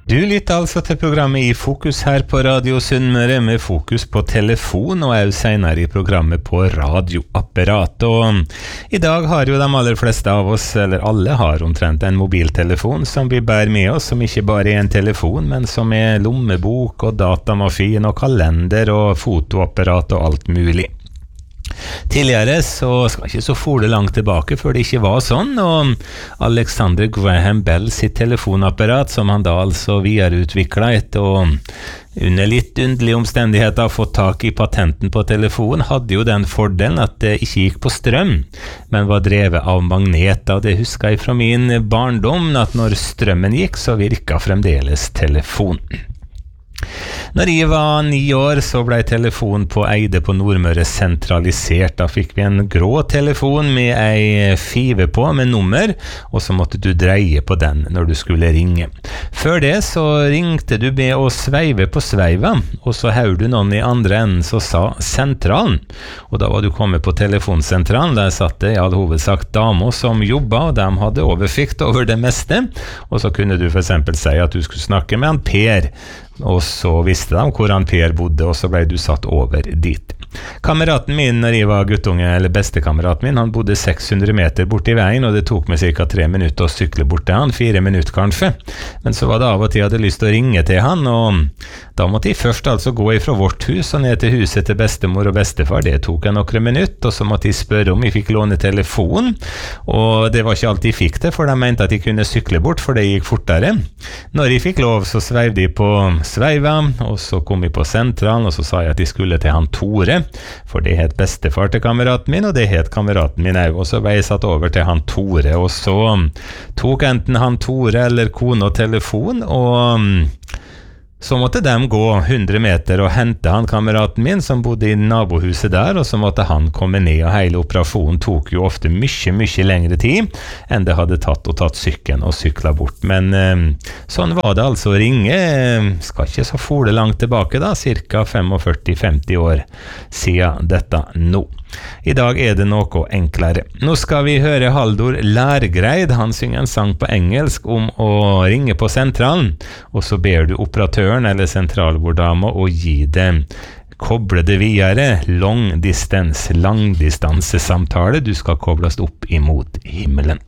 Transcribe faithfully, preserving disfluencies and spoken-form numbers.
Du lytter altså til programmet I Fokus her på Radio Sunnmøre, med fokus på telefon, og er jo senere I programmet på radioapparat. Og I dag har jo de aller fleste av oss, eller alle har omtrent en mobiltelefon som vi bærer med oss, som ikke bare er en telefon, men som er lommebok og datamaskin og kalender og fotoapparat og alt mulig. Tidligere så skal ikke så fole langt tilbake før det ikke var sånn, og Alexander Graham Bell sitt telefonapparat, som han da altså videreutviklet etter å under litt underlige omstendigheter fått tak I patenten på telefon, hadde jo den fordelen at det ikke gikk på strøm, men var drevet av magneter. Det husker jeg fra min barndom, at når strømmen gikk så virket fremdeles telefonen. Når jeg var ni år så ble telefonen på Eide på Nordmøre sentralisert. Da fikk vi en grå telefon med ei five på med nummer, og så måtte du dreie på den når du skulle ringe. Før det så ringte du med å sveive på sveiva, og så hørte du noen I andre enden som sa sentralen. Og da var du kommet på telefonsentralen, der satt det I all hovedsak damer som jobbet, og de hadde overfikt over det meste. Og så kunne du for eksempel si at du skulle snakke med en Per, og så visste de hvor han Per bodde, og så ble du satt over dit. Kameraten min, når jeg var guttunge, eller bestekameraten min, han bodde seks hundre meter bort I veien, og det tok meg cirka tre minutter å sykle bort til han, fire minutter kanskje. Men så var det av og til jeg hadde lyst til å ringe til han, og da måtte jeg først altså gå ifra vårt hus og ned til huset til bestemor og bestefar. Det tok jeg noen minutter, og så måtte jeg spørre om jeg fikk låne telefon, og det var ikke alt jeg fikk det, for de mente at jeg kunne sykle bort, for det gikk fortere. Når jeg fikk lov, så sveivde jeg på sveiva, og så kom jeg på sentralen, og så sa jeg at jeg skulle til han Tore, for det het bestefar til kameraten min, og det het kameraten min også. Og så ble jeg satt over til han Tore, og så tok enten han Tore eller kone og telefon, og så måtte de gå hundre meter og hente han kameraten min som bodde I nabohuset der, og så måtte han komme ned, og hele operasjonen tok jo ofte mye, mye lengre tid enn det hadde tatt å tatt sykken og sykla bort. Men eh, sånn var det altså å ringe, eh, skal ikke så fole langt tilbake da, cirka førtifem til femti år siden dette nå. I dag er det noe enklere. Nå skal vi høre Haldor Lærgreid. Han synger en sang på engelsk om å ringe på sentralen, og så ber du operatøren eller sentralborddama å gi det, koble det videre, long distance, langdistansesamtale. Du skal kobles opp imot himmelen.